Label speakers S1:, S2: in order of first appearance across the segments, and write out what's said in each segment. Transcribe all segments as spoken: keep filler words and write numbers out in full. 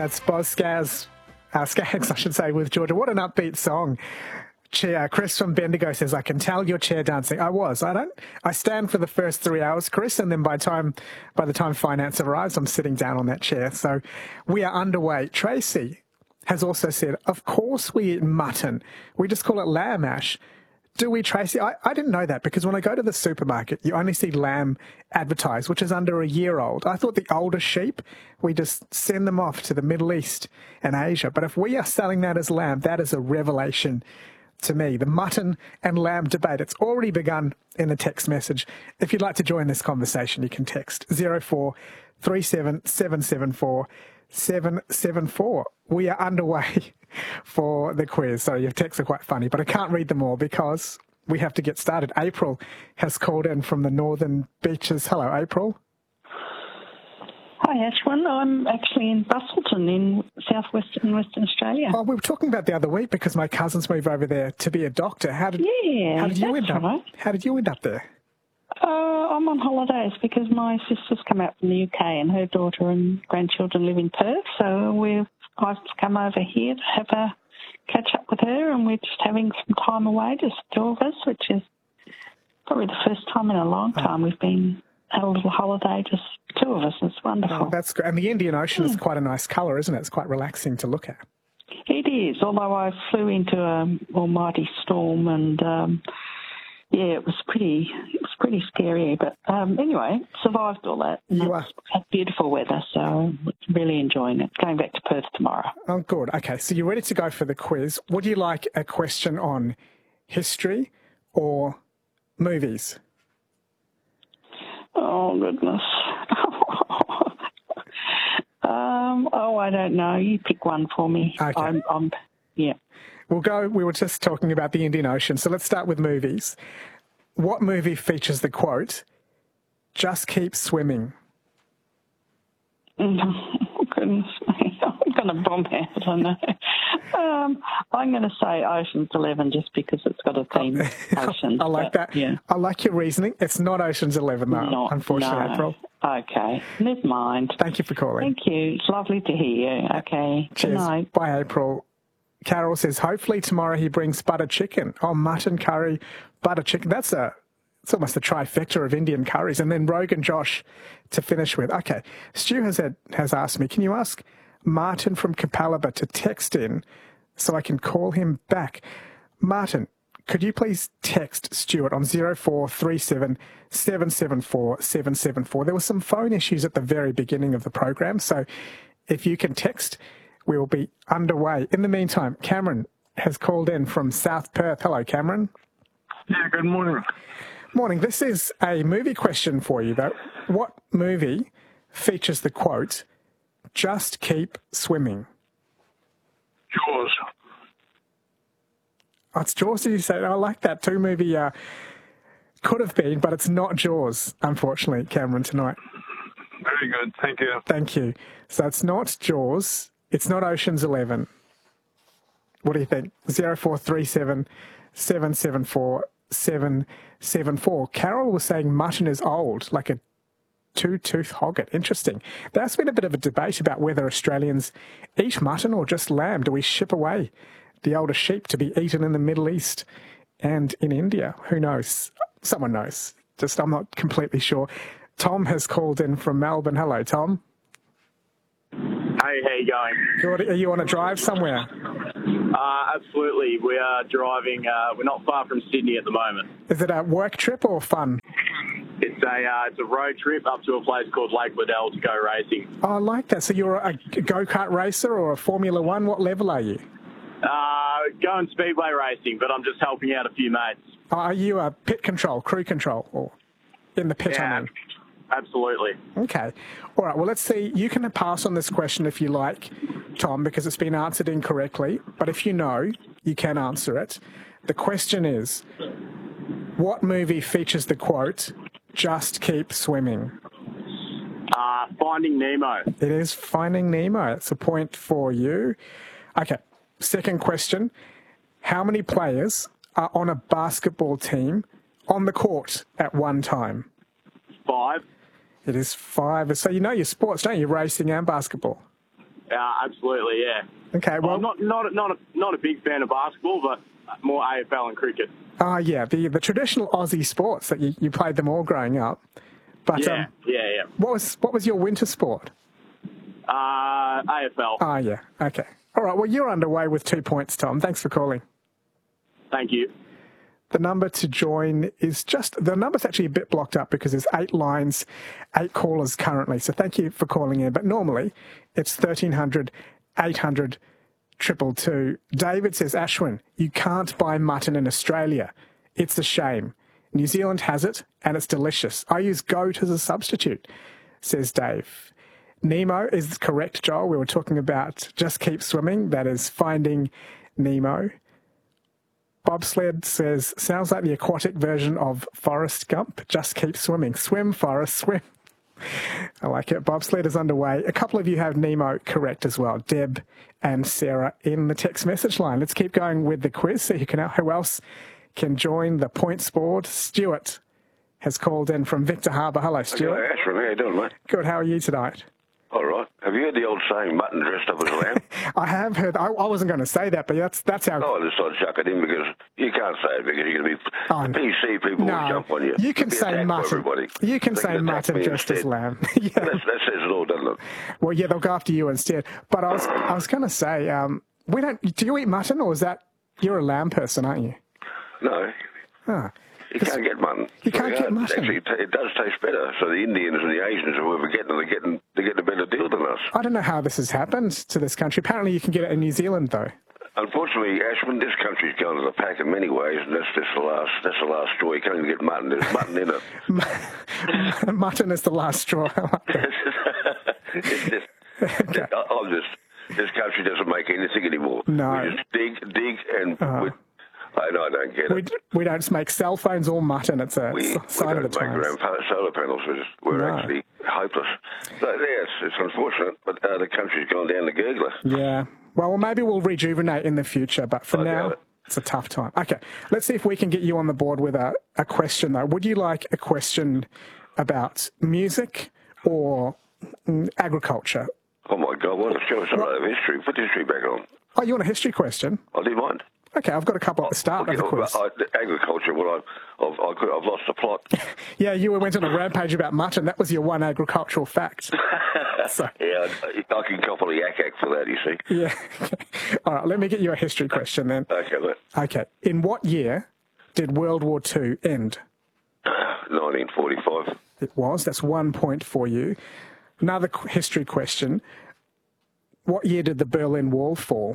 S1: That's Boz Scaggs, uh, Skaggs, I should say, with Georgia. What an upbeat song. Chair. Chris from Bendigo says, I can tell you're chair dancing. I was. I don't. I stand for the first three hours, Chris, and then by time, by the time finance arrives, I'm sitting down on that chair. So we are underway. Tracy has also said, of course we eat mutton. We just call it lamb ash. Do we, Tracy? I, I didn't know that, because when I go to the supermarket, you only see lamb advertised, which is under a year old. I thought the older sheep, we just send them off to the Middle East and Asia. But if we are selling that as lamb, that is a revelation to me. The mutton and lamb debate, it's already begun in the text message. If you'd like to join this conversation, you can text zero four three seven seven seven four seven seven four. We are underway for the quiz. Sorry, your texts are quite funny, but I can't read them all because we have to get started. April has called in from the Northern Beaches. Hello, April.
S2: Hi, Ashwin. I'm actually in Bustleton in southwestern Western Australia.
S1: Oh, we were talking about the other week because my cousins moved over there to be a doctor. How did,
S2: yeah,
S1: how did you
S2: that's
S1: end up?
S2: right.
S1: How did you end up there?
S2: Uh, I'm on holidays because my sister's come out from the U K and her daughter and grandchildren live in Perth. So we've I've come over here to have a catch up with her, and we're just having some time away, just two of us, which is probably the first time in a long time we've been had a little holiday, just two of us. It's wonderful.
S1: Oh, that's great. And the Indian Ocean mm. is quite a nice colour, isn't it? It's quite relaxing to look at.
S2: It is, although I flew into an almighty storm and, um, yeah, it was pretty it was pretty scary. But um, anyway, survived all that.
S1: You are.
S2: Had beautiful weather, so really enjoying it. Going back to Perth tomorrow.
S1: Oh, good. Okay, so you're ready to go for the quiz. Would you like a question on history or movies?
S2: Oh, goodness. um, oh, I don't know. You pick one for me.
S1: Okay.
S2: I'm, I'm, yeah.
S1: We'll go, we were just talking about the Indian Ocean, so let's start with movies. What movie features the quote, "Just keep swimming"?
S2: Oh, goodness me. I'm going to bomb out, I know. Um, I'm going to say Ocean's Eleven just because it's got a theme, Oceans.
S1: I like
S2: but,
S1: that.
S2: Yeah.
S1: I like your reasoning. It's not Ocean's Eleven, though,
S2: not,
S1: unfortunately,
S2: no.
S1: April.
S2: Okay, never mind.
S1: Thank you for calling.
S2: Thank you. It's lovely to hear you. Okay,
S1: Cheers.
S2: Good night.
S1: Bye, April. Carol says, hopefully tomorrow he brings butter chicken. Oh, mutton curry, butter chicken. That's a, it's almost a trifecta of Indian curries. And then Rogan Josh to finish with. Okay, Stu has had, has asked me, can you ask Martin from Capalaba to text in so I can call him back? Martin, could you please text Stuart on zero four three seven seven seven four seven seven four? There were some phone issues at the very beginning of the program, so if you can text, we will be underway. In the meantime, Cameron has called in from South Perth. Hello, Cameron.
S3: Yeah, good morning.
S1: Morning. This is a movie question for you, though. What movie features the quote, "Just keep swimming"?
S3: Jaws.
S1: Oh, it's Jaws, did you say? I like that too. Movie uh, could have been, but it's not Jaws, unfortunately, Cameron, tonight.
S3: Very good. Thank you.
S1: Thank you. So it's not Jaws. It's not Ocean's Eleven. What do you think? zero four three seven seven seven four seven seven four. Carol was saying mutton is old, like a two-tooth hogget. Interesting. There's been a bit of a debate about whether Australians eat mutton or just lamb. Do we ship away the older sheep to be eaten in the Middle East and in India? Who knows? Someone knows. Just I'm not completely sure. Tom has called in from Melbourne. Hello, Tom.
S4: Hey, how you going?
S1: Good. Are you on a drive somewhere?
S4: Uh, absolutely. We are driving. Uh, we're not far from Sydney at the moment.
S1: Is it a work trip or fun?
S4: It's a uh, it's a road trip up to a place called Lake Liddell to go racing.
S1: Oh, I like that. So you're a go-kart racer or a Formula One? What level are you?
S4: Uh, going speedway racing, but I'm just helping out a few mates.
S1: Oh, are you a pit control, crew control, or in the pit?
S4: Yeah,
S1: I mean?
S4: Absolutely.
S1: Okay. All right. Well, let's see. You can pass on this question if you like, Tom, because it's been answered incorrectly. But if you know, you can answer it. The question is, what movie features the quote, "Just keep swimming"?
S4: Uh, Finding Nemo.
S1: It is Finding Nemo. It's a point for you. Okay. Second question. How many players are on a basketball team on the court at one time?
S4: Five.
S1: It is five. So you know your sports, don't you? Racing and basketball.
S4: Uh, absolutely, yeah.
S1: Okay,
S4: Well,
S1: well,
S4: I'm not not not a, not a big fan of basketball, but more A F L and cricket.
S1: ah, yeah, the the traditional Aussie sports that you, you played them all growing up. But
S4: Yeah,
S1: um,
S4: yeah, yeah.
S1: what was what was your winter sport?
S4: Uh, A F L.
S1: Ah, yeah, okay. All right, well, you're underway with two points, Tom. Thanks for calling.
S4: Thank you.
S1: The number to join is just, the number's actually a bit blocked up because there's eight lines, eight callers currently. So thank you for calling in. But normally it's thirteen hundred, eight hundred, two two two. David says, Ashwin, you can't buy mutton in Australia. It's a shame. New Zealand has it and it's delicious. I use goat as a substitute, says Dave. Nemo is correct, Joel. We were talking about Just Keep Swimming. That is Finding Nemo. Bobsled says, sounds like the aquatic version of Forrest Gump. Just keep swimming. Swim, Forrest, swim. I like it. Bobsled is underway. A couple of you have Nemo correct as well. Deb and Sarah in the text message line. Let's keep going with the quiz. So you can, who else can join the points board? Stuart has called in from Victor Harbour. Hello, Stuart.
S5: Hello, Ashwin. How you doing, mate?
S1: Good. How are you tonight?
S5: All right. Have you heard the old saying, mutton dressed up as a lamb?
S1: I have heard. I, I wasn't going to say that, but that's that's how.
S5: Oh, I just thought I'd chuck it in because you can't say it because you're going to be
S1: Oh,
S5: the P C people
S1: no,
S5: will jump on you.
S1: you can
S5: You'll be
S1: say
S5: attacked by
S1: mutton.
S5: Everybody.
S1: You can
S5: They
S1: say
S5: attack
S1: mutton
S5: me
S1: just as
S5: instead.
S1: lamb. Yeah.
S5: That's, that says it all, doesn't it?
S1: Well, yeah, they'll go after you instead. But I was, I was going to say, um, we don't. Do you eat mutton, or is that you're a lamb person, aren't you?
S5: No.
S1: Huh.
S5: You can't get mutton.
S1: You can't get mutton.
S5: Actually, it, it does taste better. So the Indians and the Asians, whoever getting it, they're getting, they're getting a better deal than us.
S1: I don't know how this has happened to this country. Apparently, you can get it in New Zealand, though.
S5: Unfortunately, Ashwin, this country's going to the pack in many ways, and that's just the last. That's the last straw. You can't even get mutton. There's mutton in it.
S1: Mutton is the last straw.
S5: It's just,
S1: Okay.
S5: I'll just. This country doesn't make anything anymore.
S1: No.
S5: We just dig, dig, and
S1: Uh-huh.
S5: we, I, I don't get
S1: we,
S5: it.
S1: we don't make cell phones or mutton. It's a
S5: We, we
S1: sign
S5: don't
S1: of the
S5: make our
S1: times.
S5: own pa- solar panels. We're, just, we're
S1: No.
S5: actually hopeless. So, yeah, it's, it's unfortunate, but uh, the country's gone down the gurgler.
S1: Yeah. Well, well, maybe we'll rejuvenate in the future, but for
S5: I
S1: now,
S5: doubt it.
S1: it's a tough time. Okay, let's see if we can get you on the board with a, a question, though. Would you like a question about music or mm, agriculture?
S5: Oh, my God, what a show. Some of history. Put the history back on.
S1: Oh, you want a history question?
S5: I didn't mind.
S1: Okay, I've got a couple at the start of the quiz.
S5: I, agriculture, well, I, I've, I could, I've lost the plot.
S1: Yeah, you went on a rampage about mutton. That was your one agricultural fact. So,
S5: Yeah, I, I can copy the yak act for that, you see.
S1: yeah. All right, let me get you a history question then.
S5: Okay, mate.
S1: Okay, in what year did World War Two end?
S5: nineteen forty-five.
S1: It was. That's one point for you. Another qu- history question. What year did the Berlin Wall fall?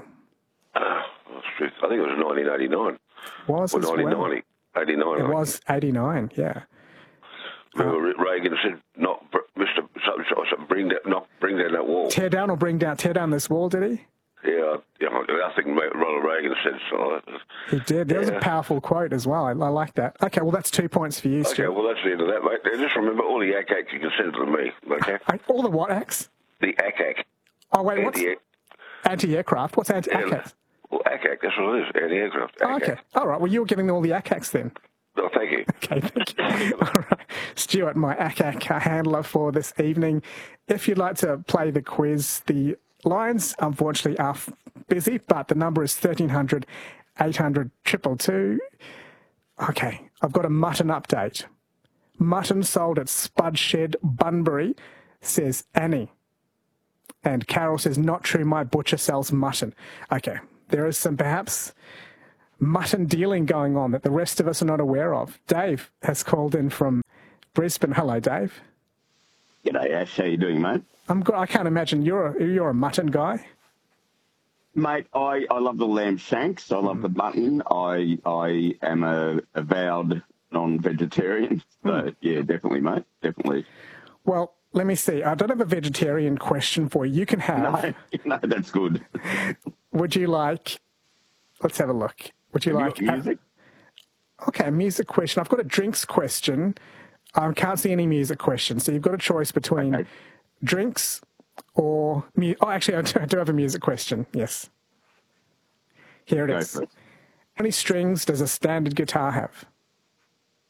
S5: I think it was nineteen eighty-nine.
S1: Was
S5: Or
S1: as well.
S5: nineteen ninety. eighty-nine.
S1: It was eighty-nine, yeah.
S5: Remember Reagan said, "Not Mister So, so, so bring that, not bring down that wall."
S1: Tear down or bring down, tear down this wall, did he?
S5: Yeah, yeah. I think Ronald Reagan said something like that.
S1: He did. That was a
S5: Yeah.
S1: powerful quote as well. I, I like that. Okay, well, that's two points for you,
S5: Okay,
S1: Stuart.
S5: well that's the end of that, mate. Now, just remember, all the yak acts you can send to me. Okay,
S1: I- all the what acts?
S5: the yak act.
S1: Oh, wait, what's
S5: Anti-
S1: anti-aircraft? What's anti
S5: Yeah.
S1: acts?
S5: Well, A C A C, that's what it is, anti-aircraft.
S1: Oh, okay. All right, well, you were giving all the A C A Cs then.
S5: Oh, thank you.
S1: Okay, thank you. All right. Stuart, my A C A C handler for this evening. If you'd like to play the quiz, the lines, unfortunately, are f- busy, but the number is thirteen hundred, eight hundred, two two two. Okay, I've got a mutton update. Mutton sold at Spud Shed, Bunbury, says Annie. And Carol says, not true, my butcher sells mutton. Okay, there is some perhaps mutton dealing going on that the rest of us are not aware of. Dave has called in from Brisbane. Hello, Dave.
S6: G'day, Ash. How you doing, mate?
S1: I'm good. I can't imagine you're a, you're a mutton guy.
S6: Mate, I, I love the lamb shanks. I love the mutton. I I am a avowed non-vegetarian. So, yeah, definitely, mate. Definitely.
S1: Well, let me see. I don't have a vegetarian question for you. You can have.
S6: No, no, that's good.
S1: Would you like? Let's have a look. Would you
S6: Have you
S1: like
S6: got music?
S1: Okay, music question. I've got a drinks question. I can't see any music questions. So you've got a choice between
S6: Okay.
S1: drinks or... Mu- oh, actually, I do, I do have a music question. Yes. Here it
S6: Go
S1: is.
S6: for it.
S1: How many strings does a standard guitar have?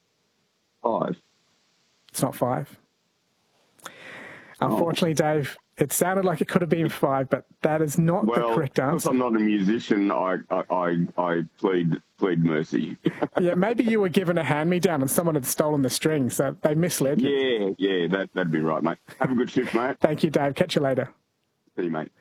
S6: Five.
S1: It's not five. Unfortunately, Dave, It sounded like it could have been five, but that is not
S6: Well,
S1: the correct
S6: because
S1: answer.
S6: I'm not a musician, I I, I, I plead plead mercy.
S1: Yeah, maybe you were given a hand-me-down and someone had stolen the strings, so they misled you.
S6: yeah, yeah, that that'd be right, mate. Have a good shift, mate.
S1: Thank you, Dave. Catch you later.
S6: See you, mate.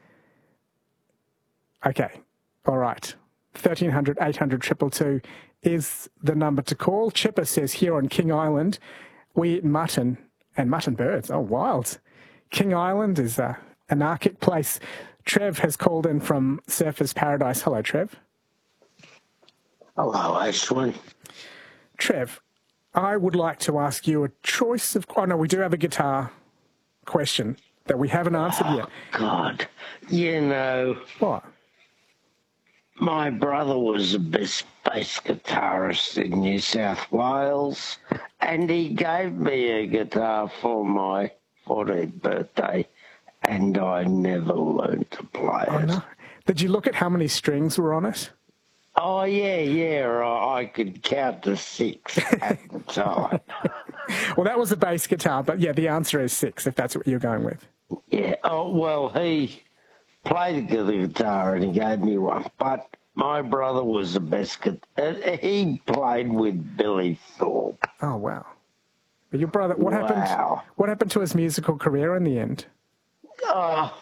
S1: Okay. All right. thirteen hundred, eight hundred, two two two is the number to call. Chipper says here on King Island, we eat mutton and mutton birds. Oh, wild. King Island is a anarchic place. Trev has called in from Surfers Paradise. Hello, Trev.
S7: Hello, Ashwin.
S1: Trev, I would like to ask you a choice of... Oh, no, we do have a guitar question that we haven't answered yet.
S7: God, you know,
S1: What?
S7: my brother was the best bass guitarist in New South Wales, and he gave me a guitar for my fourteenth birthday, and I never learned to play
S1: Oh,
S7: it.
S1: no. Did you look at how many strings were on it?
S7: Oh, yeah, yeah, I I could count to six at the time.
S1: Well, that was a bass guitar, but yeah, the answer is six, if that's what you're going with.
S7: Yeah, oh, well, he played the guitar and he gave me one, but my brother was the best guitar. He played with Billy Thorpe.
S1: Oh, wow. But your brother, what
S7: Wow.
S1: happened? What happened to his musical career in the end?
S7: Oh,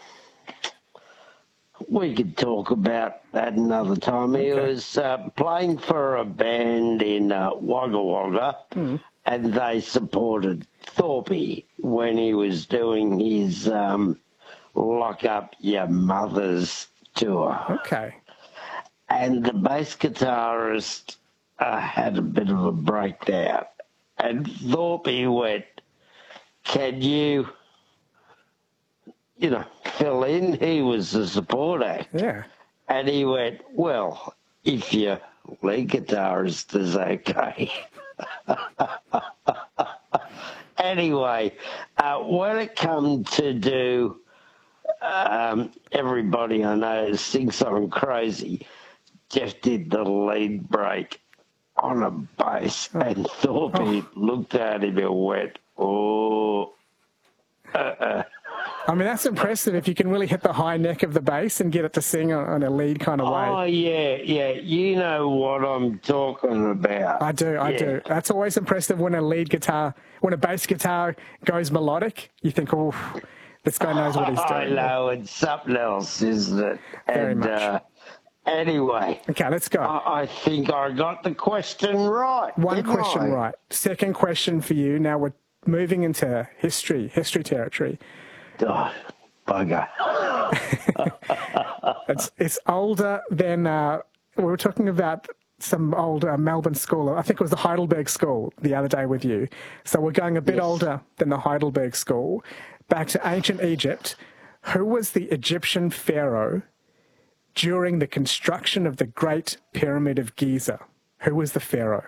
S7: we could talk about that another time. He
S1: Okay.
S7: was uh, playing for a band in uh, Wagga Wagga,
S1: Hmm.
S7: and they supported Thorpe when he was doing his um, Lock Up Your Mother's tour.
S1: Okay.
S7: And the bass guitarist uh, had a bit of a breakdown. And Thorpe went, can you, you know, fill in? He was the support act.
S1: Yeah.
S7: And he went, well, if your lead guitarist is okay. Anyway, uh, when it come to do um, everybody I know sing something crazy, Jeff did the lead break on a bass, and Thorpe
S1: Oh.
S7: looked at him and went, oh, uh-uh.
S1: I mean, that's impressive if you can really hit the high neck of the bass and get it to sing on, on a lead kind of way.
S7: Oh, yeah, yeah, you know what I'm talking about.
S1: I do, I
S7: Yeah.
S1: do. That's always impressive when a lead guitar, when a bass guitar goes melodic. You think, oh, this guy knows what he's
S7: I
S1: doing.
S7: know, it's something else, isn't it?
S1: Very
S7: and,
S1: much.
S7: Uh, anyway,
S1: Okay, let's go.
S7: I, I think I got the question right.
S1: One
S7: didn't
S1: question
S7: I?
S1: right. Second question for you. Now we're moving into history, history territory.
S7: Oh, bugger.
S1: It's it's older than uh, we were talking about some old uh, Melbourne school. I think it was the Heidelberg School the other day with you. So we're going a bit
S7: Yes.
S1: older than the Heidelberg School. Back to ancient Egypt. Who was the Egyptian pharaoh during the construction of the Great Pyramid of Giza? Who was the pharaoh?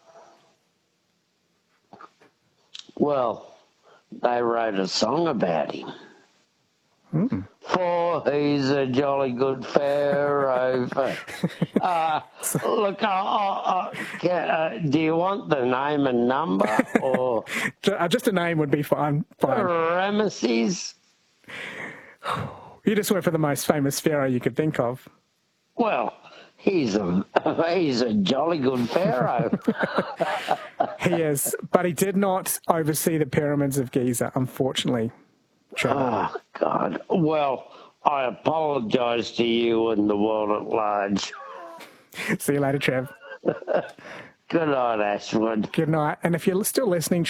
S7: Well, they wrote a song about him.
S1: Hmm.
S7: For he's a jolly good pharaoh. uh, look, uh, uh, can, uh, do you want the name and number or
S1: Ju- uh, Just a name would be fine. fine.
S7: Ramesses?
S1: You just went for the most famous pharaoh you could think of.
S7: Well, he's a he's a jolly good pharaoh.
S1: He is, but he did not oversee the pyramids of Giza, unfortunately. Trevor.
S7: Oh, God. Well, I apologise to you and the world at large.
S1: See you later, Trev.
S7: Good night, Ashwood.
S1: Good night. And if you're still listening,